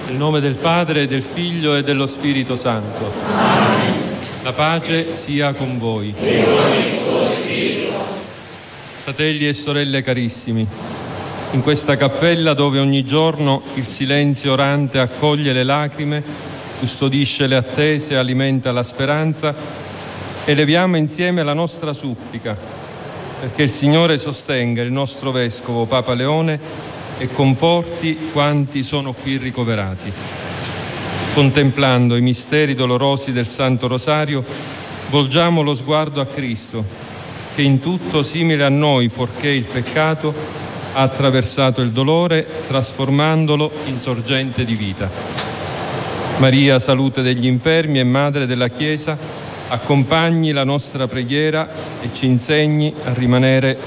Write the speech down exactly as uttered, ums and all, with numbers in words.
Nel nome del Padre, del Figlio e dello Spirito Santo. Amen. La pace sia con voi. E con il tuo spirito. Fratelli e sorelle carissimi, in questa cappella dove ogni giorno il silenzio orante accoglie le lacrime, custodisce le attese, alimenta la speranza, eleviamo insieme la nostra supplica perché il Signore sostenga il nostro Vescovo Papa Leone e conforti quanti sono qui ricoverati. Contemplando i misteri dolorosi del Santo Rosario, volgiamo lo sguardo a Cristo, che in tutto simile a noi, fuorché il peccato, ha attraversato il dolore, trasformandolo in sorgente di vita. Maria, salute degli infermi e Madre della Chiesa, accompagni la nostra preghiera e ci insegni a rimanere